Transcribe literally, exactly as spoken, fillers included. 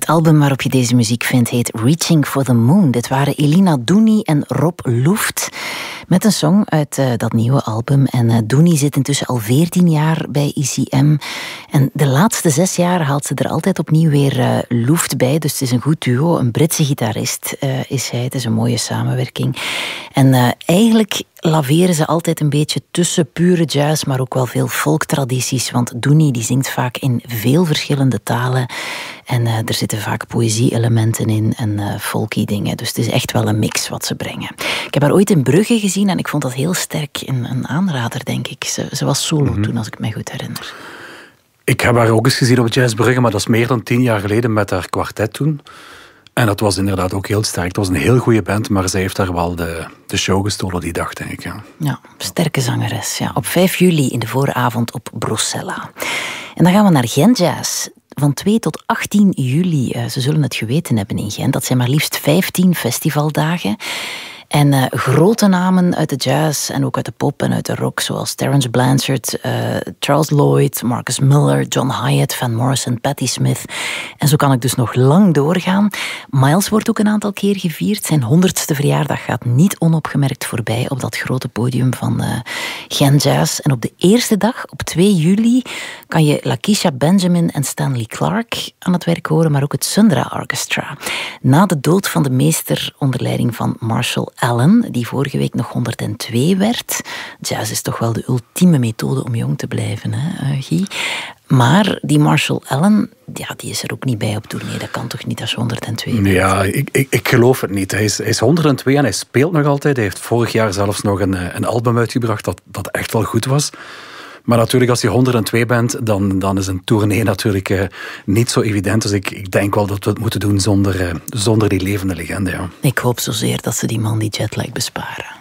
album waarop je deze muziek vindt heet Reaching for the Moon. Dit waren Elina Dooney en Rob Luft met een song uit uh, dat nieuwe album. En uh, Dooney zit intussen al veertien jaar bij I C M. En de laatste zes jaar haalt ze er altijd opnieuw weer uh, Luft bij. Dus het is een goed duo. Een Britse gitarist uh, is hij. Het is een mooie samenwerking. En uh, eigenlijk laveren ze altijd een beetje tussen pure jazz, maar ook wel veel folktradities. Want Dooney die zingt vaak in veel verschillende talen. En uh, er zitten vaak poëzie-elementen in en uh, folky dingen. Dus het is echt wel een mix wat ze brengen. Ik heb haar ooit in Brugge gezien en ik vond dat heel sterk. Een, een aanrader, denk ik. Ze, ze was solo mm-hmm. toen, als ik me goed herinner. Ik heb haar ook eens gezien op Jazz Brugge, maar dat is meer dan tien jaar geleden met haar kwartet toen. En dat was inderdaad ook heel sterk. Het was een heel goede band, maar zij heeft daar wel de, de show gestolen die dag, denk ik. Ja, ja sterke zangeres. Ja. Op vijf juli in de vooravond op Brussela. En dan gaan we naar Gent Jazz. Van twee tot achttien juli. Uh, ze zullen het geweten hebben in Gent. Dat zijn maar liefst vijftien festivaldagen. En uh, grote namen uit de jazz en ook uit de pop en uit de rock, zoals Terence Blanchard, uh, Charles Lloyd, Marcus Miller, John Hyatt, Van Morrison, Patti Smith. En zo kan ik dus nog lang doorgaan. Miles wordt ook een aantal keer gevierd. Zijn honderdste verjaardag gaat niet onopgemerkt voorbij op dat grote podium van uh, Gent Jazz. En op de eerste dag, op twee juli, kan je Lakeisha Benjamin en Stanley Clarke aan het werk horen, maar ook het Sundra Orchestra. Na de dood van de meester onder leiding van Marshall Allen, die vorige week nog honderdtwee werd. Jazz is toch wel de ultieme methode om jong te blijven, hè, Guy? Maar die Marshall Allen, ja, die is er ook niet bij op tournee. Dat kan toch niet als je honderdtwee bent? Ja, ik, ik, ik geloof het niet. Hij is, hij is honderdtwee en hij speelt nog altijd. Hij heeft vorig jaar zelfs nog een, een album uitgebracht dat, dat echt wel goed was. Maar natuurlijk, als je honderdtwee bent, dan, dan is een tournee natuurlijk uh, niet zo evident. Dus ik, ik denk wel dat we het moeten doen zonder, uh, zonder die levende legende. Ja. Ik hoop zozeer dat ze die man die jetlag besparen.